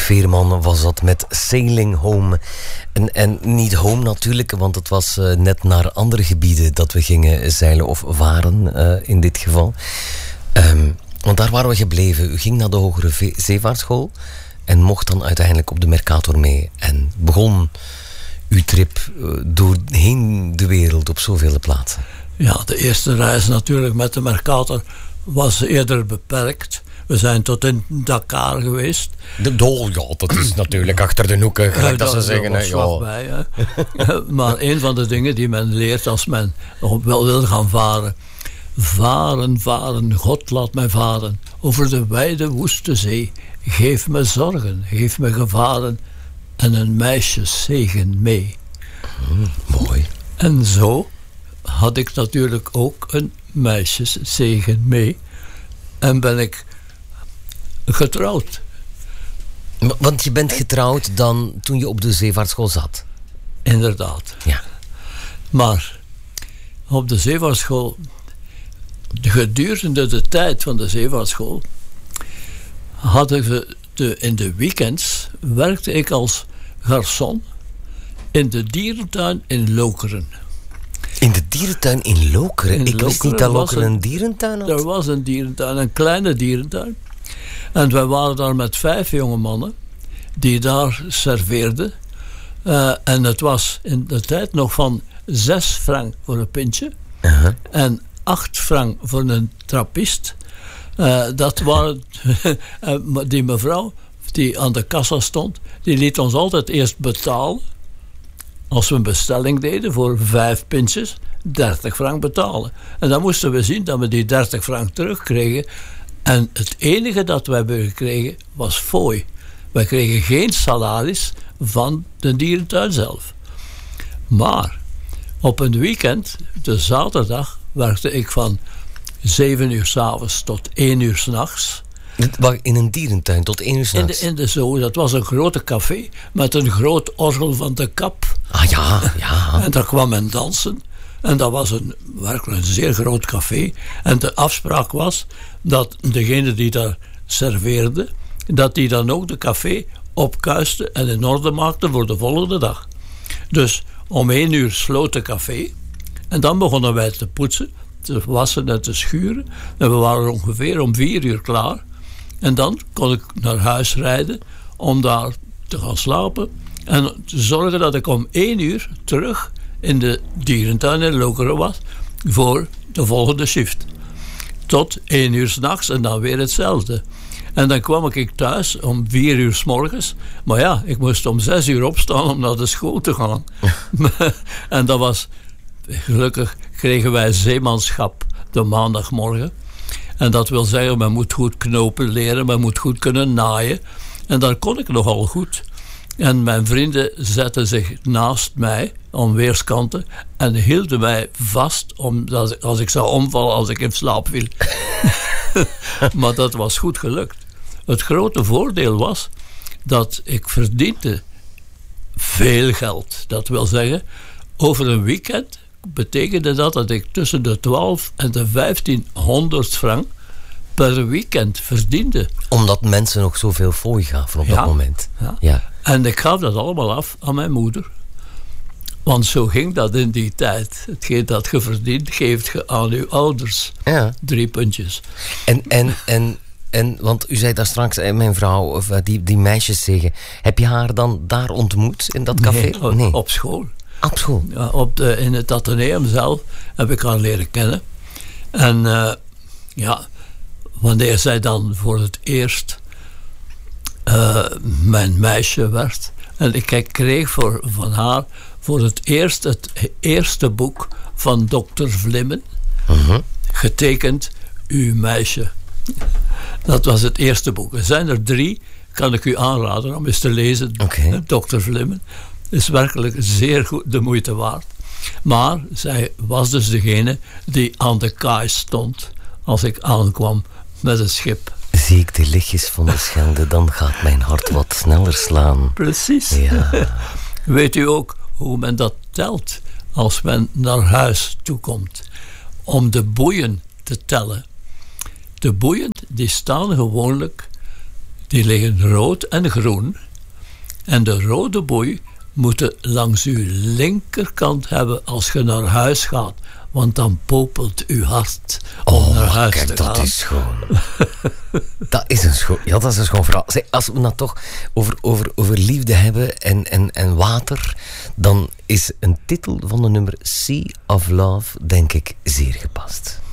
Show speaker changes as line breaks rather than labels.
Veerman was dat met Sailing Home. En niet home natuurlijk, want het was net naar andere gebieden dat we gingen zeilen of varen in dit geval. Want daar waren we gebleven. U ging naar de Hogere Zeevaartschool en mocht dan uiteindelijk op de Mercator mee. En begon uw trip doorheen de wereld op zoveel plaatsen.
Ja, de eerste reis natuurlijk met de Mercator was eerder beperkt. We zijn tot in Dakar geweest.
Dat is natuurlijk achter de hoeken, gelijk dat ze zeggen.
Was vlakbij, maar een van de dingen die men leert als men wel wil gaan varen. Varen, varen, God laat mij varen. Over de wijde woeste zee. Geef me zorgen, geef me gevaren. En een meisjeszegen mee.
Mooi.
En zo had ik natuurlijk ook een meisjeszegen mee. En ben ik getrouwd.
Want je bent getrouwd dan toen je op de zeevaartschool zat?
Inderdaad.
Ja.
Maar op de zeevaartschool, gedurende de tijd van de zeevaartschool, in de weekends werkte ik als garçon in de dierentuin in Lokeren.
In de dierentuin in Lokeren? Ik wist niet dat Lokeren een dierentuin had.
Er was een dierentuin, een kleine dierentuin. En wij waren daar met 5 jonge mannen die daar serveerden. En het was in de tijd nog van 6 frank voor een pintje. Uh-huh. En 8 frank voor een trappist. Dat waren die mevrouw die aan de kassa stond, die liet ons altijd eerst betalen. Als we een bestelling deden voor 5 pintjes, 30 frank betalen. En dan moesten we zien dat we die 30 frank terugkregen. En het enige dat we hebben gekregen was fooi. Wij kregen geen salaris van de dierentuin zelf. Maar op een weekend, de zaterdag, werkte ik van 7 uur 's avonds tot 1 uur 's nachts.
In een dierentuin tot 1 uur 's nachts?
In de zoo. Dat was een grote café met een groot orgel van de Kap.
Ah ja.
En daar kwam men dansen. En dat was werkelijk een zeer groot café. En de afspraak was dat degene die daar serveerde, dat die dan ook de café opkuiste en in orde maakte voor de volgende dag. Dus om 1 uur sloot de café. En dan begonnen wij te poetsen, te wassen en te schuren. En we waren ongeveer om 4 uur klaar. En dan kon ik naar huis rijden om daar te gaan slapen. En te zorgen dat ik om 1 uur terug in de dierentuin in Lokeren was voor de volgende shift. Tot 1 uur 's nachts en dan weer hetzelfde. En dan kwam ik thuis om 4 uur 's morgens. Maar ja, ik moest om 6 uur opstaan om naar de school te gaan. En dat was... Gelukkig kregen wij zeemanschap de maandagmorgen. En dat wil zeggen, men moet goed knopen leren, men moet goed kunnen naaien. En dat kon ik nogal goed. En mijn vrienden zetten zich naast mij aan weerskanten en hielden mij vast omdat als ik zou omvallen als ik in slaap viel. Maar dat was goed gelukt. Het grote voordeel was dat ik verdiende veel geld. Dat wil zeggen, over een weekend betekende dat ik tussen de 12 en de 1500 frank per weekend verdiende. Omdat mensen nog zoveel fooi gaven op dat moment. Ja. En ik gaf dat allemaal af aan mijn moeder. Want zo ging dat in die tijd. Hetgeen dat je verdient, geeft je aan uw ouders. Ja. 3 puntjes. En want u zei daar straks, mijn vrouw, of die meisjes zeggen, heb je haar dan daar ontmoet in dat café? Nee, op school. Op school? Ja, in het Atheneum zelf heb ik haar leren kennen. En wanneer zij dan voor het eerst mijn meisje werd. En ik kreeg van haar voor het eerste boek van dokter Vlimmen. Uh-huh. Getekend Uw meisje. Dat was het eerste boek. Er zijn er 3, kan ik u aanraden om eens te lezen. Okay. Dokter Vlimmen. Is werkelijk zeer goed de moeite waard. Maar zij was dus degene die aan de kaai stond als ik aankwam met het schip.
Zie ik de lichtjes van de Schelde, dan gaat mijn hart wat sneller slaan.
Precies. Ja. Weet u ook hoe men dat telt als men naar huis toekomt? Om de boeien te tellen. De boeien die staan gewoonlijk Die liggen rood en groen. En de rode boei moet je langs uw linkerkant hebben als je naar huis gaat. Want dan popelt uw hart om naar huis te gaan.
Dat is schoon. Dat is een schoon verhaal. Zeg, als we het toch over liefde hebben en water, dan is een titel van de nummer Sea of Love, denk ik, zeer gepast.